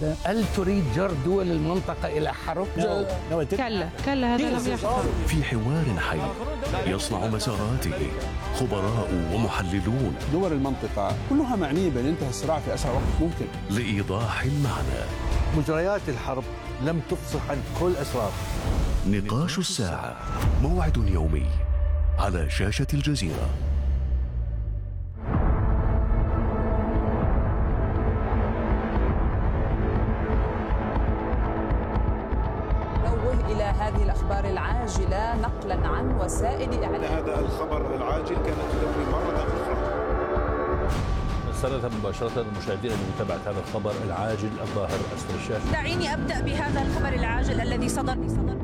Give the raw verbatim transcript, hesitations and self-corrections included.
المتحدة؟ هل تريد جر دول المنطقة إلى حرب؟ كلا كلا هذا لم يحصل. في حوار حي يصنع مساراته خبراء ومحللون دول المنطقة كلها معنية بأن ينتهي الصراع في أسرع وقت ممكن. لإيضاح المعنى. مجريات الحرب لم تفصح عن كل أسرار. نقاش الساعة، موعد يومي على شاشة الجزيرة. إلى هذه الأخبار العاجلة نقلا عن وسائل إعلام. هذا الخبر العاجل كانت تدور مرة أخرى. نستردها مباشرة المشاهدين لمتابعة هذا الخبر العاجل الظاهر أسفل الشاشة. دعيني أبدأ بهذا الخبر العاجل الذي صدر